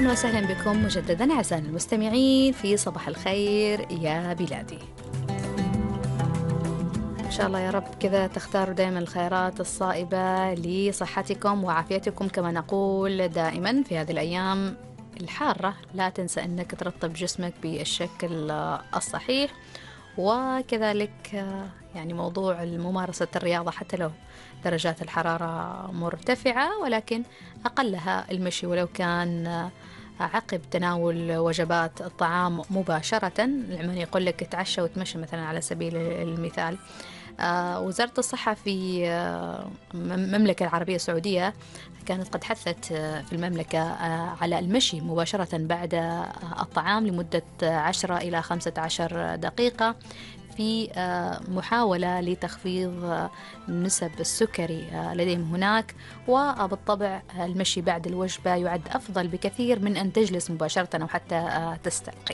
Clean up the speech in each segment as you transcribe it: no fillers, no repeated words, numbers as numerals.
أهلا وسهلا بكم مجددا أعزائنا المستمعين في صباح الخير يا بلادي. إن شاء الله يا رب كذا تختاروا دائما الخيرات الصائبة لصحتكم وعافيتكم. كما نقول دائما في هذه الأيام الحارة لا تنسى أنك ترطب جسمك بالشكل الصحيح، وكذلك يعني موضوع ممارسة الرياضة حتى لو درجات الحرارة مرتفعة، ولكن أقلها المشي ولو كان عقب تناول وجبات الطعام مباشرة. العلماء يقول لك اتعشى وتمشى مثلا على سبيل المثال. وزارة الصحة في المملكة العربية السعودية كانت قد حثت في المملكة على المشي مباشرة بعد الطعام لمدة 10 إلى 15 دقيقة في محاولة لتخفيض نسب السكري لديهم هناك. وبالطبع المشي بعد الوجبة يعد أفضل بكثير من أن تجلس مباشرة أو حتى تستلقي.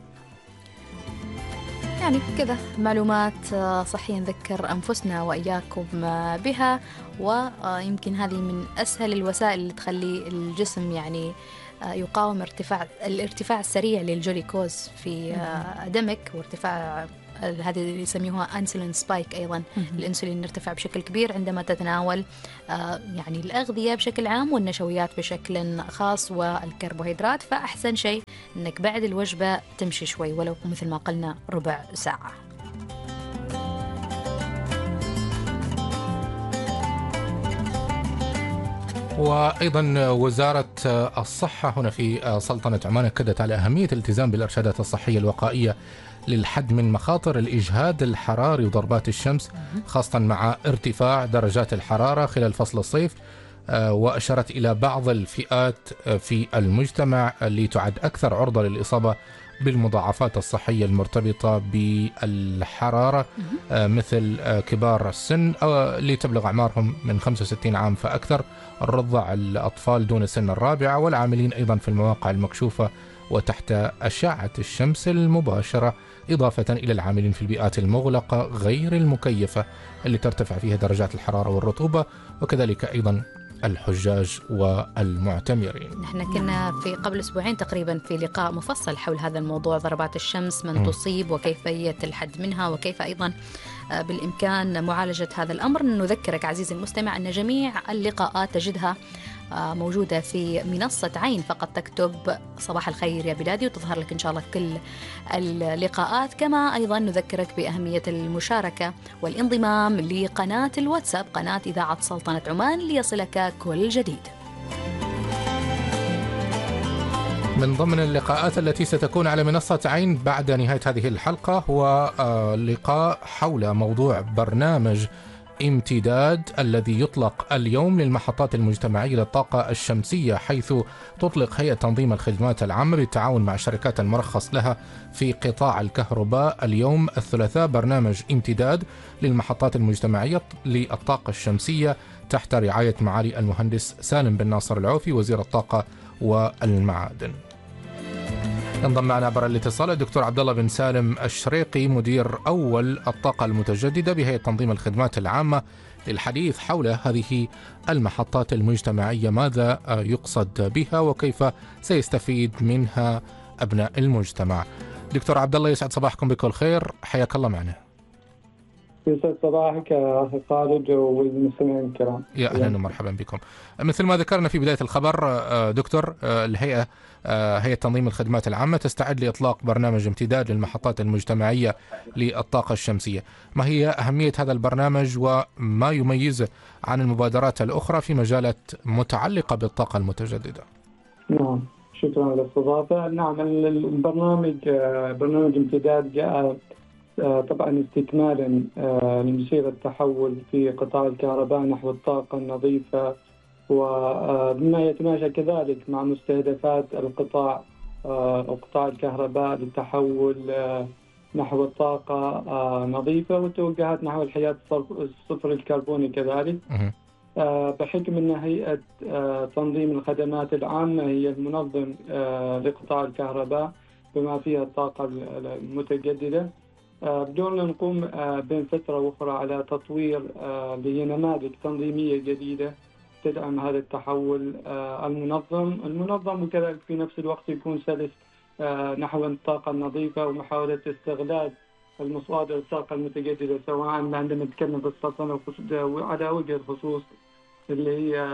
يعني كذا معلومات صحية نذكر أنفسنا وإياكم بها، ويمكن هذه من أسهل الوسائل اللي تخلي الجسم يعني يقاوم الارتفاع السريع للجلوكوز في دمك، وارتفاع هذه اللي يسميوها أنسولين سبايك. أيضا الأنسولين يرتفع بشكل كبير عندما تتناول يعني الأغذية بشكل عام والنشويات بشكل خاص والكربوهيدرات. فأحسن شيء أنك بعد الوجبة تمشي شوي ولو مثل ما قلنا ربع ساعة. وأيضا وزارة الصحة هنا في سلطنة عمان أكدت على أهمية الالتزام بالإرشادات الصحية الوقائية للحد من مخاطر الإجهاد الحراري وضربات الشمس، خاصة مع ارتفاع درجات الحرارة خلال فصل الصيف. وأشارت إلى بعض الفئات في المجتمع اللي تعد أكثر عرضة للإصابة بالمضاعفات الصحية المرتبطة بالحرارة، مثل كبار السن اللي تبلغ أعمارهم من 65 عام فأكثر، الرضع، الأطفال دون سن الرابعة، والعاملين أيضا في المواقع المكشوفة وتحت أشعة الشمس المباشرة، إضافة إلى العاملين في البيئات المغلقة غير المكيفة اللي ترتفع فيها درجات الحرارة والرطوبة، وكذلك أيضا الحجاج والمعتمرين. نحن كنا في قبل أسبوعين تقريبا في لقاء مفصل حول هذا الموضوع، ضربات الشمس، من تصيب وكيفية الحد منها، وكيف أيضا بالإمكان معالجة هذا الأمر. نذكرك عزيزي المستمع أن جميع اللقاءات تجدها موجودة في منصة عين، فقط تكتب صباح الخير يا بلادي وتظهر لك إن شاء الله كل اللقاءات. كما أيضا نذكرك بأهمية المشاركة والانضمام لقناة الواتساب، قناة إذاعة سلطنة عمان، ليصلك كل جديد. من ضمن اللقاءات التي ستكون على منصة عين بعد نهاية هذه الحلقة هو لقاء حول موضوع برنامج امتداد الذي يطلق اليوم للمحطات المجتمعية للطاقة الشمسية، حيث تطلق هيئة تنظيم الخدمات العامة بالتعاون مع الشركات المرخص لها في قطاع الكهرباء اليوم الثلاثاء برنامج امتداد للمحطات المجتمعية للطاقة الشمسية تحت رعاية معالي المهندس سالم بن ناصر العوفي وزير الطاقة والمعادن. انضم معنا عبر الاتصال الدكتور عبد الله بن سالم الشريقي، مدير أول الطاقة المتجددة بهيئة تنظيم الخدمات العامة، للحديث حول هذه المحطات المجتمعية، ماذا يقصد بها وكيف سيستفيد منها أبناء المجتمع. دكتور عبد الله، يسعد صباحكم بكل خير، حياك الله معنا. يسعد صباحك يا أخي خالد والمستمعين الكرام. يا أهلا ومرحبا بكم. مثل ما ذكرنا في بداية الخبر دكتور، الهيئة هيئة تنظيم الخدمات العامة تستعد لإطلاق برنامج امتداد للمحطات المجتمعية للطاقة الشمسية. ما هي أهمية هذا البرنامج وما يميزه عن المبادرات الأخرى في مجالات متعلقة بالطاقة المتجددة؟ نعم، شكرا على الاستضافة. نعم، البرنامج برنامج امتداد جاء طبعا استكمالا لمسيرة التحول في قطاع الكهرباء نحو الطاقة النظيفة، وبما يتماشى كذلك مع مستهدفات القطاع الكهرباء للتحول نحو الطاقة نظيفة والتوجهات نحو الحياة الصفر الكربوني كذلك. بحكم أن هيئة تنظيم الخدمات العامة هي المنظم لقطاع الكهرباء بما فيها الطاقة المتجددة، بدون أن نقوم بين فترة أخرى على تطوير لنماذج تنظيمية جديدة تدعم هذا التحول المنظم، وكذلك في نفس الوقت يكون سلس نحو الطاقة النظيفة ومحاولة استغلال المصادر الطاقة المتجددة، سواء عندما نتكلم في السلطنة وعلى وجه الخصوص اللي هي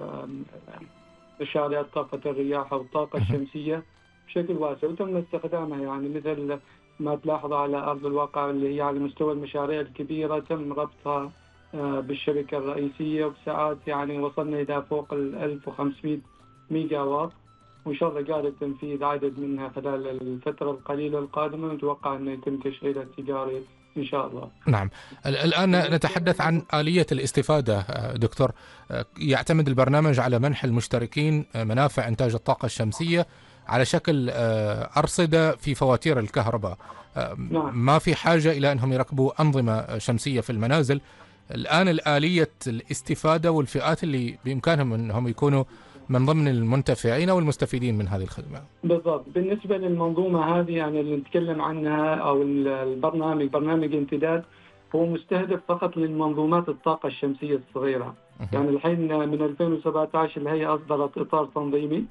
مشاريع طاقة الرياح أو الطاقة الشمسية بشكل واسع، وتم استخدامها يعني مثل ما تلاحظ على أرض الواقع اللي هي على مستوى المشاريع الكبيرة تم ربطها بالشبكة الرئيسية، وبساعات يعني وصلنا إلى فوق 1500 ميجا واط، وإن شاء الله قاعد التنفيذ عدد منها خلال الفترة القليلة القادمة، ونتوقع أنه يتم تشغيلها التجاري إن شاء الله. نعم. الآن نتحدث عن آلية الاستفادة دكتور. يعتمد البرنامج على منح المشتركين منافع إنتاج الطاقة الشمسية على شكل أرصدة في فواتير الكهرباء. ما في حاجة إلى أنهم يركبوا أنظمة شمسية في المنازل. الآن الآلية الاستفادة والفئات اللي بإمكانهم أنهم يكونوا من ضمن المنتفعين والمستفيدين من هذه الخدمة. بالضبط. بالنسبة للمنظومة هذه يعني اللي نتكلم عنها أو برنامج امتداد، هو مستهدف فقط للمنظومات الطاقة الشمسية الصغيرة. يعني الحين من 2017 الهيئة أصدرت إطار تنظيمي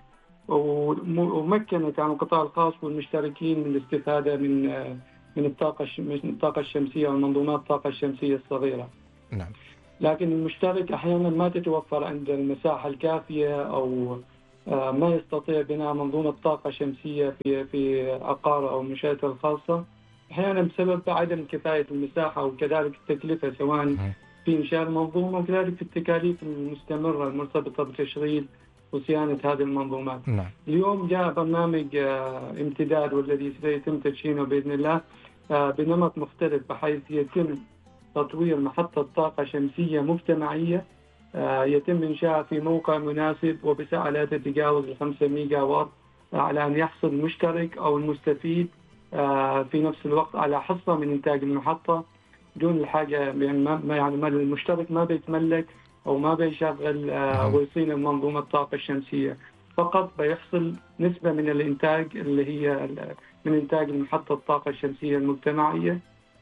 ومكنت عن القطاع الخاص والمشتركين من الاستفادة من الطاقة الشمسية ومنظومات الطاقة الشمسية الصغيرة. نعم. لكن المشترك أحيانا ما تتوفر عنده المساحة الكافية أو ما يستطيع بناء منظومة طاقة شمسية في عقاره أو منشأته الخاصة، أحيانا بسبب عدم كفاية المساحة وكذلك التكلفة، سواء في إنشاء المنظومة وكذلك في التكاليف المستمرة المرتبطة بتشغيل وصيانة هذه المنظومات. نعم. اليوم جاء برنامج امتداد والذي سيتم تدشينه بإذن الله بنمط مختلف، بحيث يتم تطوير محطة طاقة شمسية مجتمعية يتم إنشاءها في موقع مناسب وبسعة لا تتجاوز 5 ميجا واط، على أن يحصل المشترك أو المستفيد في نفس الوقت على حصة من إنتاج المحطة دون الحاجة، يعني ما المشترك ما بيتملك أو ما بيشغل ويصين منظومة الطاقة الشمسية، فقط بيحصل نسبة من الإنتاج اللي هي من إنتاج المحطة الطاقة الشمسية المجتمعية.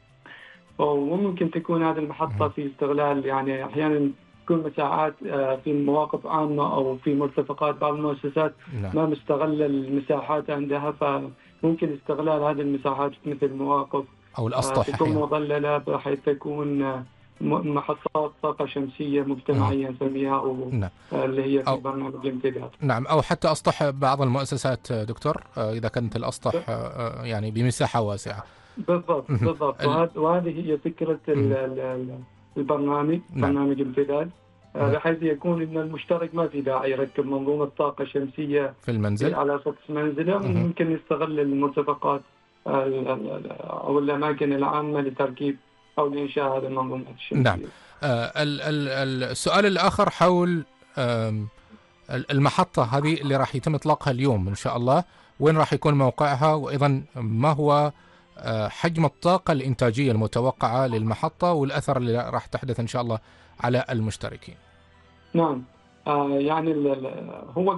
وممكن تكون هذه المحطة في استغلال، يعني أحيانا تكون مساحات في مواقف عامة أو في مرتفقات بعض المؤسسات ما مستغلة المساحات عندها، فممكن استغلال هذه المساحات مثل مواقف أو الأسطح تكون مظللة بحيث تكون محطات طاقة شمسية مجتمعية نسميها أو اللي هي في برنامج الامتداد. نعم. أو حتى أسطح بعض المؤسسات دكتور، إذا كانت الأسطح يعني بمساحة واسعة. بالضبط. وهذه هي فكرة البرنامج، برنامج امتداد، بحيث يكون ان المشترك ما في داعي يركب منظومة طاقة شمسية في المنزل على سطح منزله، ممكن يستغل المرتفقات او الاماكن العامة لتركيب او لانشاء هذه المنظومات الشمسية. نعم. السؤال الاخر حول المحطة هذه اللي راح يتم اطلاقها اليوم ان شاء الله، وين راح يكون موقعها، وايضا ما هو حجم الطاقة الإنتاجية المتوقعة للمحطة والأثر اللي راح تحدث إن شاء الله على المشتركين. نعم. يعني هو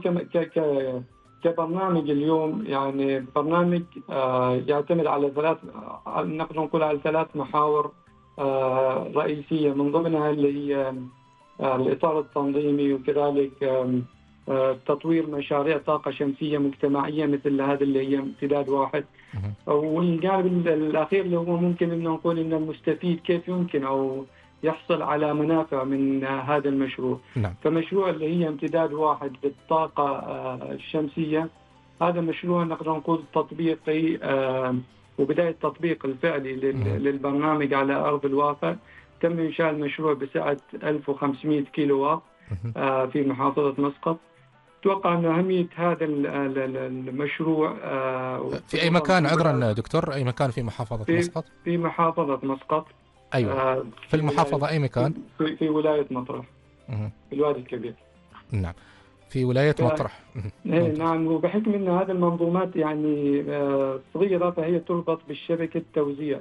كبرنامج اليوم، يعني برنامج يعتمد على نقدر نقول على 3 محاور رئيسية، من ضمنها اللي هي الإطار التنظيمي، وكذلك تطوير مشاريع طاقة شمسية مجتمعية مثل هذا اللي هي امتداد واحد، والجانب الأخير اللي هو ممكن أن نقول أن المستفيد كيف يمكن أو يحصل على منافع من هذا المشروع. نعم. فمشروع اللي هي امتداد واحد للطاقة الشمسية، هذا مشروع نقدر نقول تطبيقي وبداية التطبيق الفعلي للبرنامج على أرض الواقع. تم إنشاء المشروع بسعة 1500 كيلو واط في محافظة مسقط. أتوقع أن أهمية هذا المشروع في أي مكان، عذرا دكتور، أي مكان في محافظة مسقط؟ في محافظة مسقط. أيوة. في المحافظة أي مكان؟ في ولاية مطرح، في الوادي الكبير. نعم، في ولاية مطرح. نعم. وبحكم أن هذه المنظومات يعني صغيرة، فهي تربط بالشبكة التوزيع،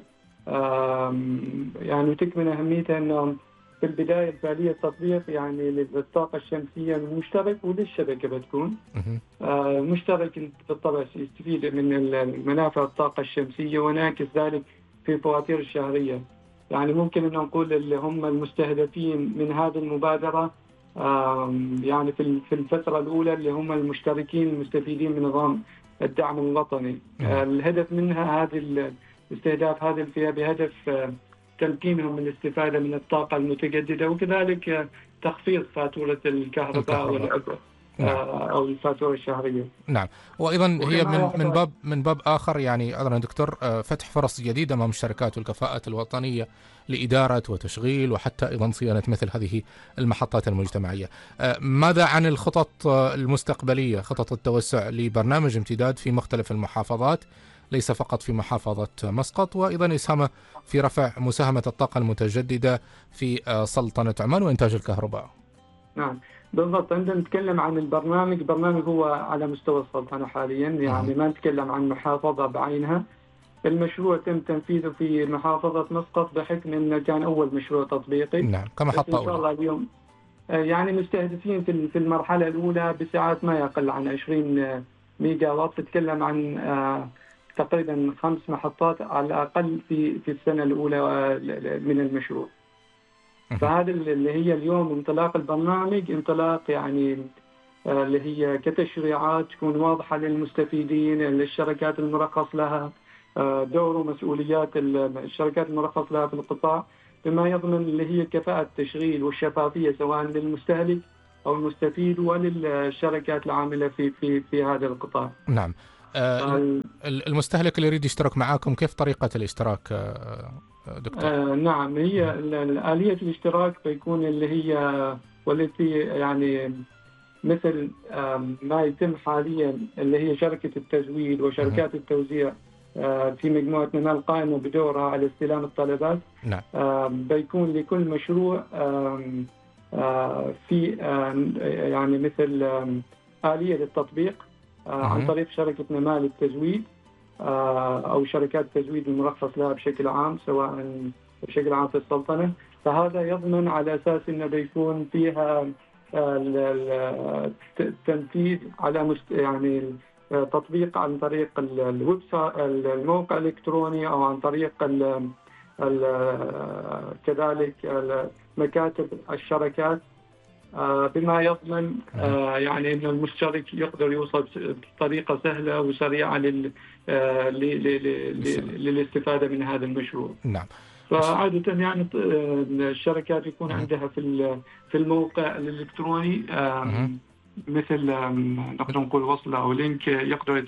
يعني وتكمن أهميتها أنه في البداية الفعلية التطبيق يعني للطاقة الشمسية للمشترك وللشبكة بتكون المشترك بالطبع يستفيد من المنافع الطاقة الشمسية ونعكس ذلك في فواتير الشهرية. يعني ممكن أن نقول اللي هم المستهدفين من هذه المبادرة يعني في الفترة الأولى اللي هم المشتركين المستفيدين من نظام الدعم الوطني. الهدف منها هذه استهداف هذه الفئة بهدف تمكينهم من الاستفادة من الطاقة المتجددة، وكذلك تخفيض فاتورة الكهرباء أو الفاتورة الشهرية. نعم، وأيضا هي من باب آخر، يعني أيضا دكتور، فتح فرص جديدة أمام الشركات والكفاءات الوطنية لإدارة وتشغيل وحتى أيضا صيانة مثل هذه المحطات المجتمعية. ماذا عن الخطط المستقبلية، خطط التوسع لبرنامج امتداد في مختلف المحافظات، ليس فقط في محافظة مسقط، وأيضا إسهامه في رفع مساهمة الطاقة المتجددة في سلطنة عمان وإنتاج الكهرباء؟ نعم بالضبط. عندما نتكلم عن البرنامج هو على مستوى السلطنة حاليا، يعني ما نتكلم عن محافظة بعينها. المشروع تم تنفيذه في محافظة مسقط بحكم أنه كان أول مشروع تطبيقي. نعم، كمحطة إن شاء الله اليوم يعني مستهدفين في المرحلة الأولى بسعات ما يقل عن 20 ميجا وات. تتكلم عن تقريبا 5 محطات على الأقل في السنة الأولى من المشروع. فهذا اللي هي اليوم انطلاق البرنامج، انطلاق يعني اللي هي كتشريعات تكون واضحة للمستفيدين، للشركات المرخص لها، دور ومسؤوليات الشركات المرخص لها في القطاع، بما يضمن اللي هي كفاءة التشغيل والشفافية سواء للمستهلك أو المستفيد وللشركات العاملة في هذا القطاع. نعم. المستهلك اللي يريد يشترك معاكم، كيف طريقة الاشتراك دكتور؟ نعم، هي آلية الاشتراك بيكون اللي هي والتي يعني مثل ما يتم حاليا، اللي هي شركة التزويد وشركات التوزيع في مجموعة نمال قائمة بدورها على استلام الطلبات. نعم. بيكون لكل مشروع في يعني مثل آلية للتطبيق عن طريق شركة نمال التزويد أو شركات التزويد المرخص لها بشكل عام، سواء بشكل عام في السلطنة. فهذا يضمن على أساس أنه بيكون فيها التنفيذ على يعني تطبيق عن طريق الويب سايت، الموقع الإلكتروني، أو عن طريق كذلك مكاتب الشركات، بما يضمن يعني أن المشترك يقدر يوصل بطريقة سهلة وسريعة للاستفادة من هذا المشروع. نعم. فعادة يعني الشركات يكون عندها في الموقع الإلكتروني مثل نقدر نقول وصلة أو لينك يقدر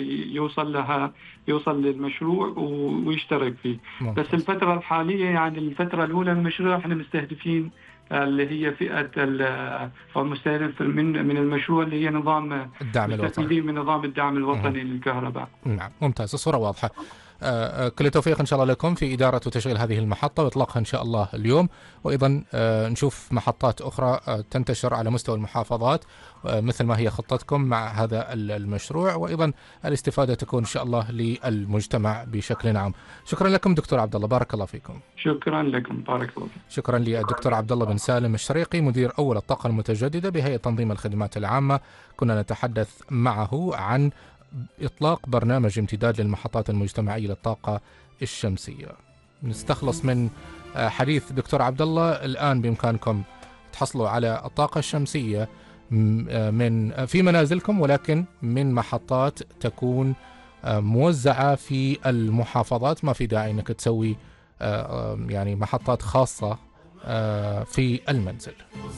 يوصل للمشروع ويشترك فيه. بس الفترة الحالية يعني الفترة الأولى من المشروع احنا مستهدفين اللي هي فئة المستهدف من المشروع اللي هي نظام الدعم الوطني، من نظام الدعم الوطني للكهرباء. نعم، ممتاز، الصورة واضحة. كل التوفيق إن شاء الله لكم في إدارة وتشغيل هذه المحطة وإطلاقها إن شاء الله اليوم، وأيضا نشوف محطات أخرى تنتشر على مستوى المحافظات مثل ما هي خطتكم مع هذا المشروع، وأيضا الاستفادة تكون إن شاء الله للمجتمع بشكل عام. شكرا لكم دكتور عبد الله، بارك الله فيكم. شكرا لكم، بارك الله. شكرا للدكتور عبد الله بن سالم الشريقي، مدير أول الطاقة المتجددة بهيئة تنظيم الخدمات العامة. كنا نتحدث معه عن إطلاق برنامج امتداد للمحطات المجتمعية للطاقة الشمسية. نستخلص من حديث دكتور عبد الله الآن بإمكانكم تحصلوا على الطاقة الشمسية في منازلكم، ولكن من محطات تكون موزعة في المحافظات. ما في داعي أنك تسوي يعني محطات خاصة في المنزل.